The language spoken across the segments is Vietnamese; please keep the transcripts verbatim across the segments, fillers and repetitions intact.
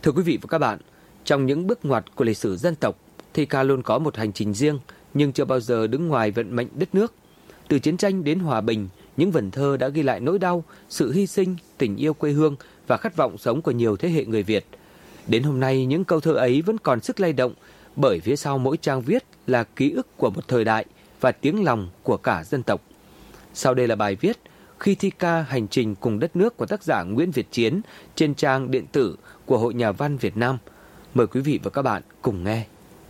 Thưa quý vị và các bạn, trong những bước ngoặt của lịch sử dân tộc, thi ca luôn có một hành trình riêng nhưng chưa bao giờ đứng ngoài vận mệnh đất nước. Từ chiến tranh đến hòa bình, những vần thơ đã ghi lại nỗi đau, sự hy sinh, tình yêu quê hương và khát vọng sống của nhiều thế hệ người Việt. Đến hôm nay, những câu thơ ấy vẫn còn sức lay động bởi phía sau mỗi trang viết là ký ức của một thời đại và tiếng lòng của cả dân tộc. Sau đây là bài viết Khi thi ca hành trình cùng đất nước của tác giả Nguyễn Việt Chiến trên trang điện tử của Hội Nhà văn Việt Nam. Mời quý vị và các bạn cùng nghe.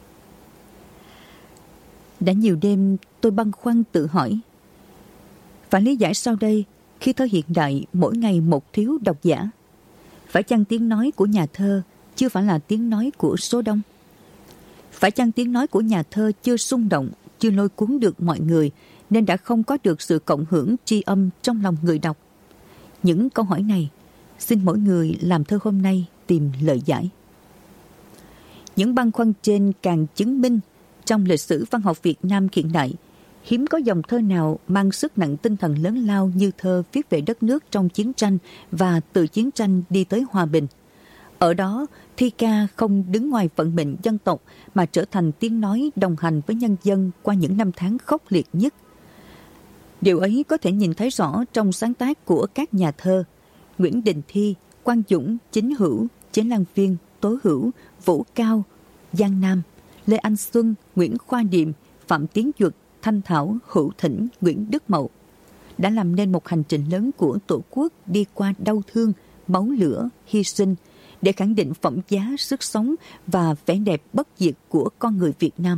Đã nhiều đêm tôi băn khoăn tự hỏi, phải lý giải sau đây khi thơ hiện đại mỗi ngày một thiếu độc giả? Phải chăng tiếng nói của nhà thơ chưa phải là tiếng nói của số đông? Phải chăng tiếng nói của nhà thơ chưa xung động, chưa lôi cuốn được mọi người nên đã không có được sự cộng hưởng tri âm trong lòng người đọc? Những câu hỏi này xin mỗi người làm thơ hôm nay tìm lời giải. Những băn khoăn trên càng chứng minh trong lịch sử văn học Việt Nam hiện đại, hiếm có dòng thơ nào mang sức nặng tinh thần lớn lao như thơ viết về đất nước trong chiến tranh và từ chiến tranh đi tới hòa bình. Ở đó, thi ca không đứng ngoài vận mệnh dân tộc mà trở thành tiếng nói đồng hành với nhân dân qua những năm tháng khốc liệt nhất. Điều ấy có thể nhìn thấy rõ trong sáng tác của các nhà thơ Nguyễn Đình Thi, Quang Dũng, Chính Hữu, Chế Lan Viên, Tố Hữu, Vũ Cao, Giang Nam, Lê Anh Xuân, Nguyễn Khoa Điềm, Phạm Tiến Duật, Thanh Thảo, Hữu Thỉnh, Nguyễn Đức Mậu đã làm nên một hành trình lớn của Tổ quốc đi qua đau thương, máu lửa, hy sinh để khẳng định phẩm giá, sức sống và vẻ đẹp bất diệt của con người Việt Nam.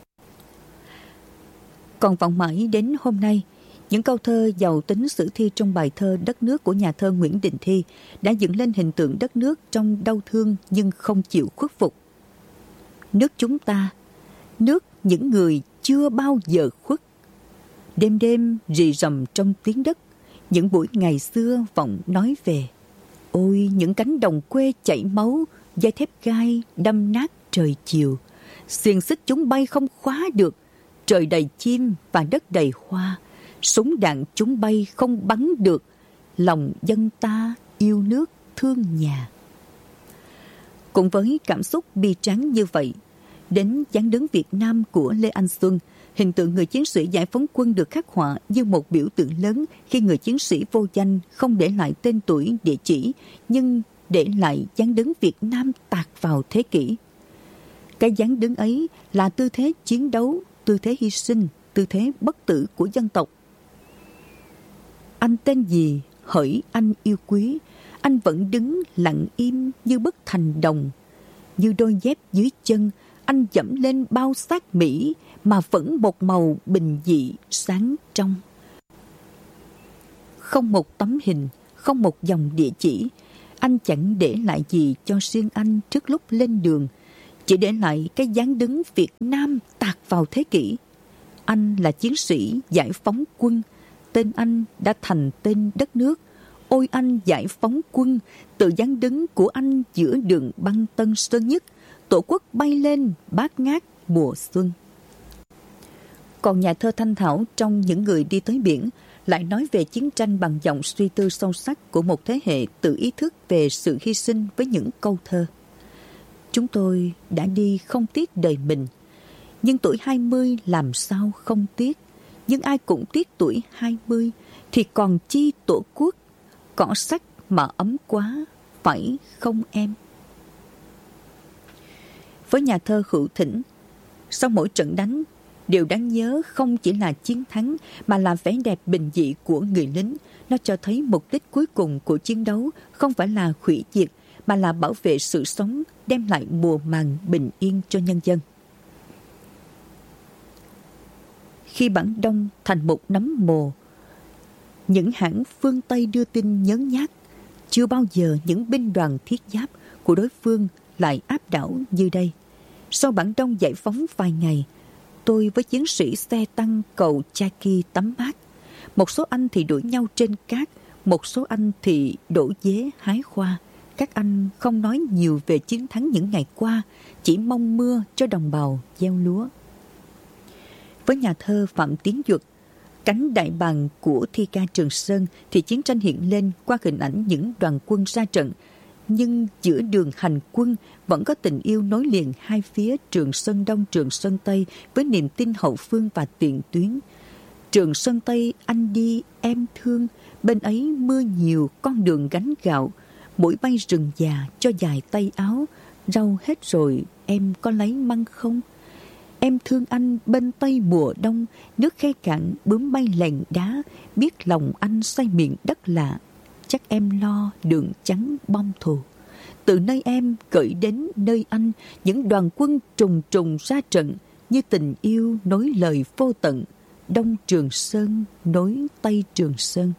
Còn vọng mãi đến hôm nay, những câu thơ giàu tính sử thi trong bài thơ Đất nước của nhà thơ Nguyễn Đình Thi đã dựng lên hình tượng đất nước trong đau thương nhưng không chịu khuất phục. Nước chúng ta, nước những người chưa bao giờ khuất. Đêm đêm rì rầm trong tiếng đất, những buổi ngày xưa vọng nói về. Ôi những cánh đồng quê chảy máu, dây thép gai đâm nát trời chiều. Xiềng xích chúng bay không khóa được, trời đầy chim và đất đầy hoa. Súng đạn chúng bay không bắn được, lòng dân ta yêu nước thương nhà. Cũng với cảm xúc bi tráng như vậy, đến dáng đứng Việt Nam của Lê Anh Xuân, hình tượng người chiến sĩ giải phóng quân được khắc họa như một biểu tượng lớn khi người chiến sĩ vô danh không để lại tên tuổi địa chỉ, nhưng để lại dáng đứng Việt Nam tạc vào thế kỷ. Cái dáng đứng ấy là tư thế chiến đấu, tư thế hy sinh, tư thế bất tử của dân tộc. Anh tên gì, hỡi anh yêu quý, anh vẫn đứng lặng im như bức thành đồng. Như đôi dép dưới chân, anh dẫm lên bao xác Mỹ mà vẫn một màu bình dị sáng trong. Không một tấm hình, không một dòng địa chỉ, anh chẳng để lại gì cho riêng anh trước lúc lên đường, chỉ để lại cái dáng đứng Việt Nam tạc vào thế kỷ. Anh là chiến sĩ giải phóng quân, tên anh đã thành tên đất nước. Ôi anh giải phóng quân, tự dáng đứng của anh giữa đường băng Tân Sơn Nhất, Tổ quốc bay lên bát ngát mùa xuân. Còn nhà thơ Thanh Thảo trong Những người đi tới biển lại nói về chiến tranh bằng giọng suy tư sâu sắc của một thế hệ tự ý thức về sự hy sinh với những câu thơ. Chúng tôi đã đi không tiếc đời mình, nhưng tuổi hai mươi làm sao không tiếc. Nhưng ai cũng tiếc tuổi hai mươi, thì còn chi tổ quốc, cỏ sắc mà ấm quá, phải không em? Với nhà thơ Hữu Thỉnh, sau mỗi trận đánh, điều đáng nhớ không chỉ là chiến thắng mà là vẻ đẹp bình dị của người lính. Nó cho thấy mục đích cuối cùng của chiến đấu không phải là hủy diệt mà là bảo vệ sự sống, đem lại mùa màng bình yên cho nhân dân. Khi Bản Đông thành một nấm mồ, những hãng phương Tây đưa tin nhớn nhác, chưa bao giờ những binh đoàn thiết giáp của đối phương lại áp đảo như đây. Sau Bản Đông giải phóng vài ngày, tôi với chiến sĩ xe tăng cầu Chaki tắm mát. Một số anh thì đuổi nhau trên cát, một số anh thì đổ dế hái hoa. Các anh không nói nhiều về chiến thắng những ngày qua, chỉ mong mưa cho đồng bào gieo lúa. Với nhà thơ Phạm Tiến Duật, cánh đại bàng của thi ca Trường Sơn thì chiến tranh hiện lên qua hình ảnh những đoàn quân ra trận, nhưng giữa đường hành quân vẫn có tình yêu nối liền hai phía Trường Sơn Đông, Trường Sơn Tây với niềm tin hậu phương và tiền tuyến. Trường Sơn Tây anh đi em thương, bên ấy mưa nhiều con đường gánh gạo, mũi bay rừng già cho dài tay áo, rau hết rồi em có lấy măng không? Em thương anh bên Tây mùa đông, nước khe cạn bướm bay lèn đá, biết lòng anh say miền đất lạ, chắc em lo đường trắng bom thù. Từ nơi em gửi đến nơi anh, những đoàn quân trùng trùng ra trận, như tình yêu nối lời vô tận, Đông Trường Sơn nối Tây Trường Sơn.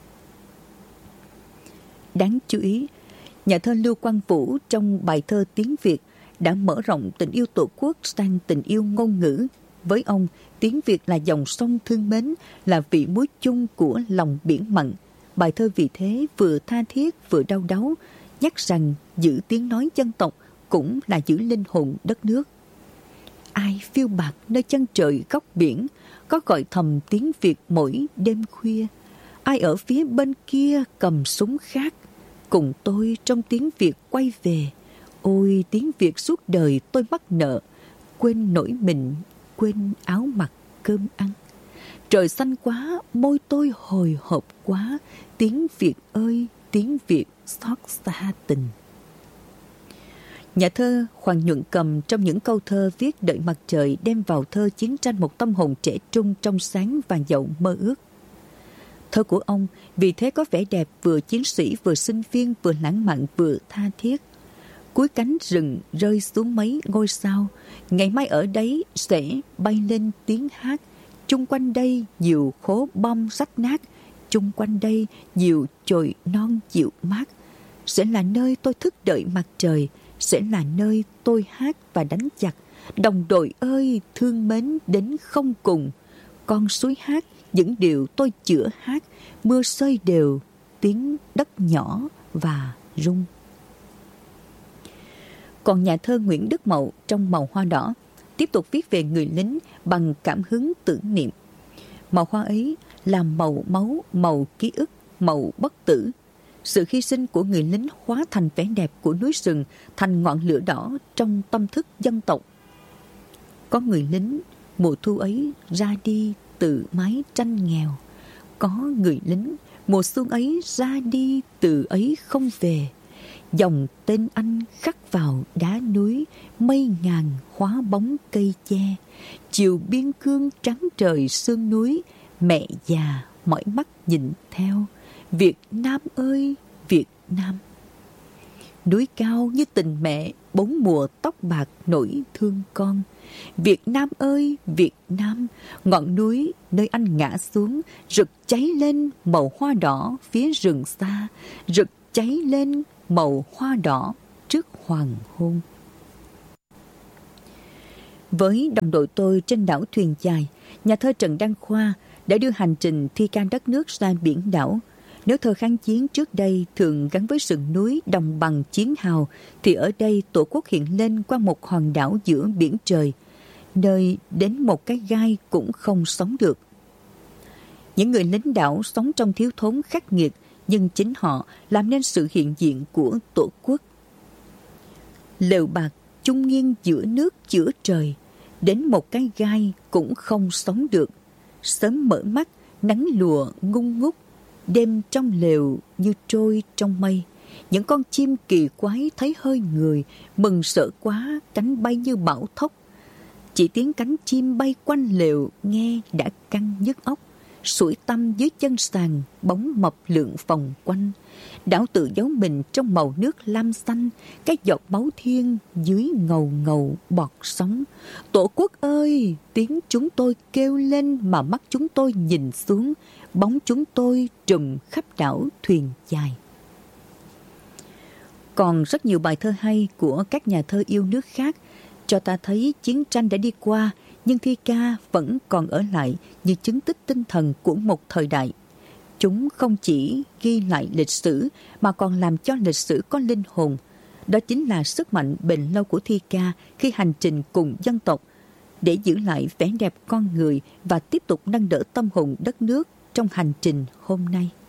Đáng chú ý, nhà thơ Lưu Quang Vũ trong bài thơ Tiếng Việt đã mở rộng tình yêu Tổ quốc sang tình yêu ngôn ngữ. Với ông, tiếng Việt là dòng sông thương mến, là vị muối chung của lòng biển mặn. Bài thơ vì thế vừa tha thiết vừa đau đáu, nhắc rằng giữ tiếng nói dân tộc cũng là giữ linh hồn đất nước. Ai phiêu bạt nơi chân trời góc biển, có gọi thầm tiếng Việt mỗi đêm khuya. Ai ở phía bên kia cầm súng khác, cùng tôi trong tiếng Việt quay về. Ôi tiếng Việt suốt đời tôi mắc nợ, quên nỗi mình, quên áo mặc cơm ăn. Trời xanh quá, môi tôi hồi hộp quá, tiếng Việt ơi, tiếng Việt xót xa tình. Nhà thơ Hoàng Nhuận Cầm trong những câu thơ viết đợi mặt trời đem vào thơ chiến tranh một tâm hồn trẻ trung trong sáng và giàu mơ ước. Thơ của ông vì thế có vẻ đẹp, vừa chiến sĩ vừa sinh viên, vừa lãng mạn vừa tha thiết. Cuối cánh rừng rơi xuống mấy ngôi sao, ngày mai ở đấy sẽ bay lên tiếng hát. Chung quanh đây nhiều khố bom rách nát, chung quanh đây nhiều chồi non dịu mát. Sẽ là nơi tôi thức đợi mặt trời, sẽ là nơi tôi hát và đánh giặc. Đồng đội ơi, thương mến đến không cùng. Con suối hát những điều tôi chữa hát, mưa rơi đều, tiếng đất nhỏ và rung. Còn nhà thơ Nguyễn Đức Mậu trong Màu Hoa Đỏ tiếp tục viết về người lính bằng cảm hứng tưởng niệm. Màu hoa ấy là màu máu, màu ký ức, màu bất tử. Sự hy sinh của người lính hóa thành vẻ đẹp của núi rừng, thành ngọn lửa đỏ trong tâm thức dân tộc. Có người lính mùa thu ấy ra đi từ mái tranh nghèo. Có người lính mùa xuân ấy ra đi từ ấy không về. Dòng tên anh khắc vào đá núi, mây ngàn hóa bóng cây che. Chiều biên cương trắng trời sương núi, mẹ già mỏi mắt nhìn theo. Việt Nam ơi, Việt Nam. Núi cao như tình mẹ, bốn mùa tóc bạc nỗi thương con. Việt Nam ơi, Việt Nam, ngọn núi nơi anh ngã xuống, rực cháy lên màu hoa đỏ phía rừng xa, rực cháy lên màu hoa đỏ trước hoàng hôn. Với đồng đội tôi trên đảo Thuyền Chài, nhà thơ Trần Đăng Khoa đã đưa hành trình thi ca đất nước ra biển đảo. Nếu thơ kháng chiến trước đây thường gắn với rừng núi, đồng bằng, chiến hào, thì ở đây Tổ quốc hiện lên qua một hòn đảo giữa biển trời, nơi đến một cái gai cũng không sống được. Những người lính đảo sống trong thiếu thốn khắc nghiệt, nhưng chính họ làm nên sự hiện diện của Tổ quốc. Lều bạc chung nghiêng giữa nước giữa trời, đến một cái gai cũng không sống được. Sớm mở mắt, nắng lùa ngung ngút, đêm trong lều như trôi trong mây. Những con chim kỳ quái thấy hơi người, mừng sợ quá, cánh bay như bão thốc. Chỉ tiếng cánh chim bay quanh lều nghe đã căng nhức óc. Sủi tăm dưới chân sàn, bóng mập lượn vòng quanh. Đảo tự giấu mình trong màu nước lam xanh, cái giọt máu thiên dưới ngầu ngầu bọt sóng. Tổ quốc ơi, tiếng chúng tôi kêu lên mà mắt chúng tôi nhìn xuống, bóng chúng tôi trùm khắp đảo Thuyền Chài. Còn rất nhiều bài thơ hay của các nhà thơ yêu nước khác cho ta thấy chiến tranh đã đi qua, nhưng thi ca vẫn còn ở lại như chứng tích tinh thần của một thời đại. Chúng không chỉ ghi lại lịch sử mà còn làm cho lịch sử có linh hồn. Đó chính là sức mạnh bền lâu của thi ca khi hành trình cùng dân tộc, để giữ lại vẻ đẹp con người và tiếp tục nâng đỡ tâm hồn đất nước trong hành trình hôm nay.